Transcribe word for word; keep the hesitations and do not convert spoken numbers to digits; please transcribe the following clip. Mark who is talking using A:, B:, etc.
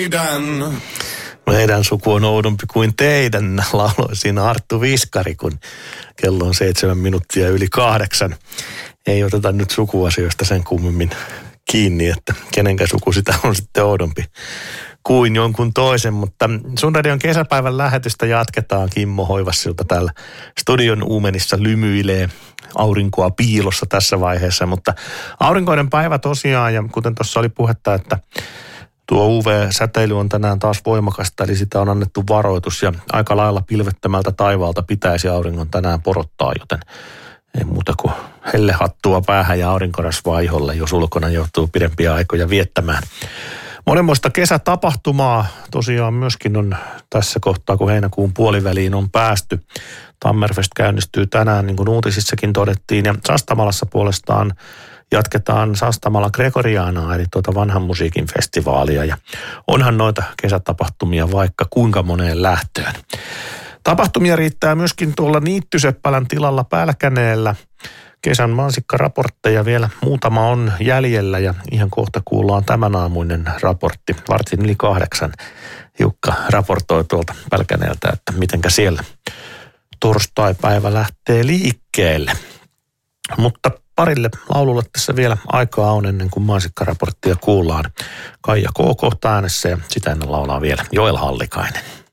A: meidän.
B: Meidän suku on oudompi kuin teidän, lauloi siinä Arttu Viskari, kun kello on seitsemän minuuttia yli kahdeksan. Ei oteta nyt sukuasioista sen kummemmin kiinni, että kenenkä suku sitä on sitten oudompi kuin jonkun toisen. Mutta Sun Radion kesäpäivän lähetystä jatketaan. Kimmo Hoivassilta täällä studion uumenissa lymyilee aurinkoa piilossa tässä vaiheessa. Mutta aurinkoinen päivä tosiaan, ja kuten tuossa oli puhetta, että tuo U V-säteily on tänään taas voimakasta, eli sitä on annettu varoitus, ja aika lailla pilvettömältä taivaalta pitäisi auringon tänään porottaa, joten ei muuta kuin hellehattua päähän ja aurinkorasvaa iholle, jos ulkona joutuu pidempiä aikoja viettämään. Monenmoista kesätapahtumaa tosiaan myöskin on tässä kohtaa, kun heinäkuun puoliväliin on päästy. Tammerfest käynnistyy tänään, niin kuin uutisissakin todettiin, ja Sastamalassa puolestaan jatketaan Sastamala Gregorianaa, eli tuota vanhan musiikin festivaalia, ja onhan noita kesätapahtumia vaikka kuinka moneen lähtöön. Tapahtumia riittää myöskin tuolla Niittyseppälän tilalla Pälkäneellä. Kesän mansikkaraportteja vielä muutama on jäljellä, ja ihan kohta kuullaan tämän aamuinen raportti. Vartin yli kahdeksan Jukka raportoi tuolta Pälkäneeltä, että mitenkä siellä torstaipäivä lähtee liikkeelle. Mutta parille laululle tässä vielä aikaa on ennen kuin mansikkaraporttia kuullaan. Kaija K. kohta äänessä, ja sitä ennen laulaa vielä Joel Hallikainen.